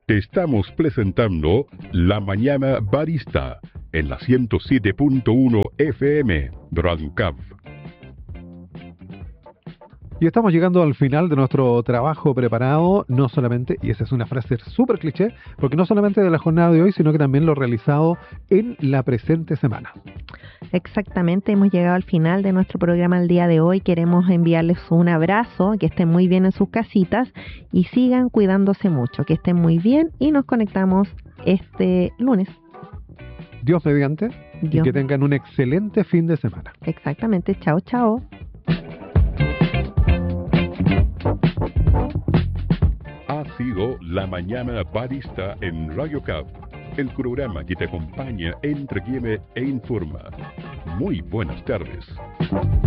Te estamos presentando La Mañana Barista en la 107.1 FM Radio Cab. Y estamos llegando al final de nuestro trabajo preparado, no solamente, y esa es una frase súper cliché, porque no solamente de la jornada de hoy, sino que también lo realizado en la presente semana. Exactamente, hemos llegado al final de nuestro programa el día de hoy. Queremos enviarles un abrazo, que estén muy bien en sus casitas y sigan cuidándose mucho, que estén muy bien y nos conectamos este lunes. Dios mediante, y que tengan un excelente fin de semana. Exactamente, chao, chao. Ha sido La Mañana Barista en Radio Cab, el programa que te acompaña, entretiene e informa. Muy buenas tardes.